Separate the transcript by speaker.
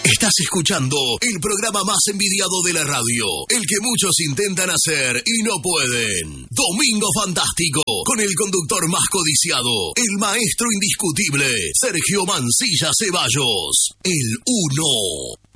Speaker 1: Estás escuchando el programa más envidiado de la radio, el que muchos intentan hacer y no pueden. Domingo Fantástico, con el conductor más codiciado, el maestro indiscutible, Sergio Mancilla Ceballos, el uno.